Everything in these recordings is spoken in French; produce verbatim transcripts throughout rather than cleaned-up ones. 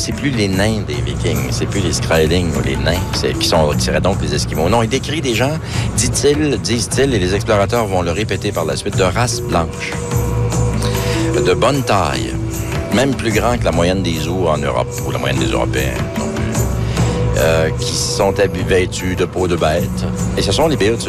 c'est plus les nains des Vikings, c'est plus les Skraeling ou les nains, c'est, qui, sont, qui seraient donc les Esquimaux. Non, il décrit des gens, dit-il, disent-ils, et les explorateurs vont le répéter par la suite, de race blanche, de bonne taille, même plus grand que la moyenne des zoos en Europe, ou la moyenne des Européens, donc, euh, qui sont vêtus de peau de bête. Et ce sont les Béotucs.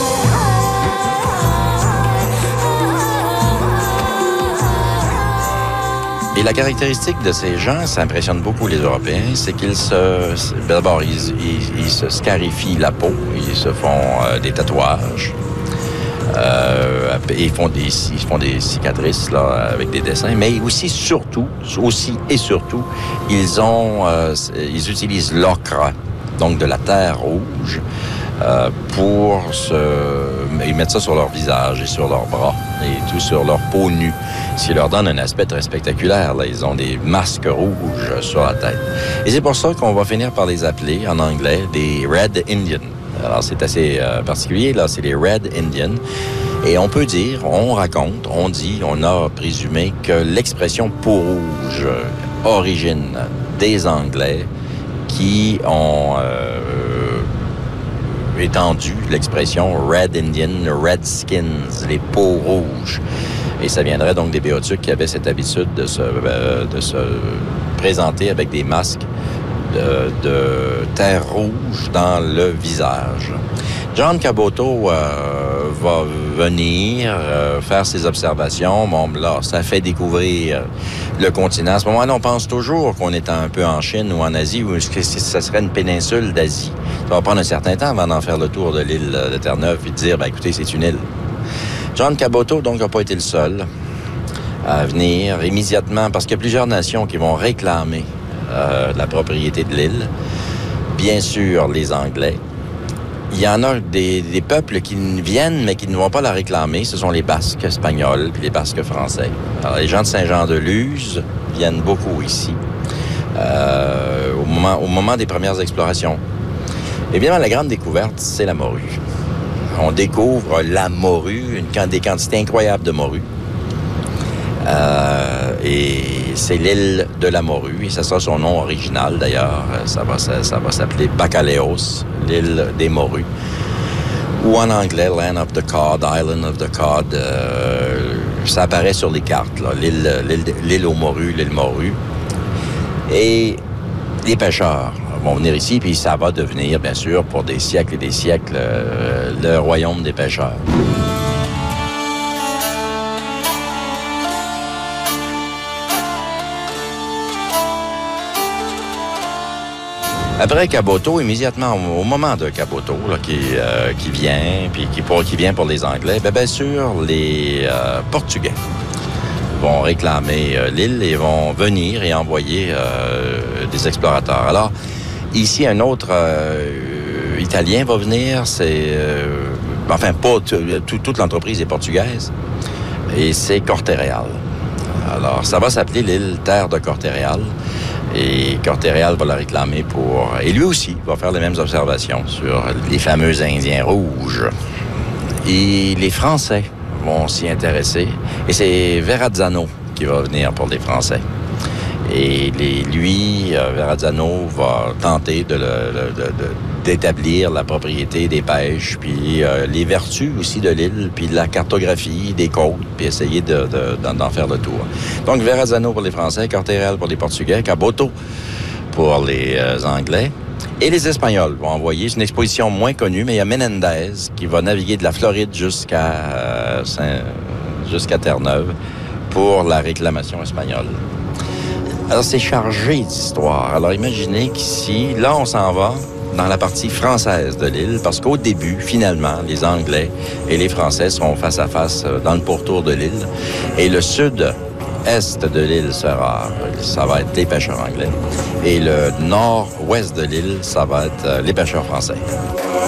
Et la caractéristique de ces gens, ça impressionne beaucoup les Européens, c'est qu'ils se... D'abord, ils, ils, ils se scarifient la peau, ils se font euh, des tatouages, euh, ils, font des, ils font des cicatrices là, avec des dessins, mais aussi, surtout, aussi et surtout, ils, ont, euh, ils utilisent l'ocre, donc de la terre rouge, euh, pour se... Ils mettent ça sur leur visage et sur leurs bras et tout sur leur peau nue, ce qui leur donne un aspect très spectaculaire. Là. Ils ont des masques rouges sur la tête. Et c'est pour ça qu'on va finir par les appeler, en anglais, des Red Indians. Alors, c'est assez euh, particulier, là, c'est les Red Indians. Et on peut dire, on raconte, on dit, on a présumé que l'expression « peau rouge » origine des Anglais qui ont... Euh, étendu l'expression Red Indian, Redskins, les peaux rouges. Et ça viendrait donc des Béotucs qui avaient cette habitude de se, euh, de se présenter avec des masques de, de terre rouge dans le visage. John Caboto euh, va venir euh, faire ses observations. Bon, là, ça fait découvrir le continent. À ce moment-là, on pense toujours qu'on est un peu en Chine ou en Asie, ou que ça serait une péninsule d'Asie. Ça va prendre un certain temps avant d'en faire le tour de l'île de Terre-Neuve et de dire, ben, écoutez, c'est une île. John Caboto, donc, n'a pas été le seul à venir immédiatement, parce qu'il y a plusieurs nations qui vont réclamer euh, la propriété de l'île. Bien sûr, les Anglais. Il y en a des, des peuples qui viennent, mais qui ne vont pas la réclamer. Ce sont les Basques espagnols puis les Basques français. Alors, les gens de Saint-Jean-de-Luz viennent beaucoup ici, euh, au moment, au moment des premières explorations. Évidemment, la grande découverte, c'est la morue. On découvre la morue, une, des quantités incroyables de morue. Euh, et c'est l'île de la morue, et ça sera son nom original d'ailleurs. Ça va, ça, ça va s'appeler Bacalhaos, l'île des morues. Ou en anglais, Land of the Cod, Island of the Cod. Euh, ça apparaît sur les cartes, là, l'île, l'île, l'île aux morues, l'île morue. Et les pêcheurs vont venir ici, puis ça va devenir, bien sûr, pour des siècles et des siècles, euh, le royaume des pêcheurs. Après Caboto, immédiatement au moment de Caboto, là, qui, euh, qui vient, puis qui, pour, qui vient pour les Anglais, bien, bien sûr, les euh, Portugais vont réclamer euh, l'île et vont venir et envoyer euh, des explorateurs. Alors, ici, un autre euh, Italien va venir, c'est... Euh, enfin, pas toute l'entreprise est portugaise, et c'est Corte-Real. Alors, ça va s'appeler l'île Terre de Corte-Real. Et Corte-Real va la réclamer pour... Et lui aussi va faire les mêmes observations sur les fameux Indiens rouges. Et les Français vont s'y intéresser. Et c'est Verrazzano qui va venir pour les Français. Et les, lui, euh, Verrazzano va tenter de, le, de, de, d'établir la propriété des pêches, puis euh, les vertus aussi de l'île, puis de la cartographie des côtes, puis essayer de, de, d'en, d'en faire le tour. Donc, Verrazzano pour les Français, Corte-Real pour les Portugais, Caboto pour les euh, Anglais. Et les Espagnols vont envoyer, c'est une exposition moins connue, mais il y a Menendez qui va naviguer de la Floride jusqu'à, euh, Saint, jusqu'à Terre-Neuve pour la réclamation espagnole. Alors, c'est chargé d'histoire. Alors, imaginez qu'ici, là, on s'en va dans la partie française de l'île, parce qu'au début, finalement, les Anglais et les Français seront face à face dans le pourtour de l'île. Et le sud-est de l'île sera, ça va être les pêcheurs anglais. Et le nord-ouest de l'île, ça va être les pêcheurs français.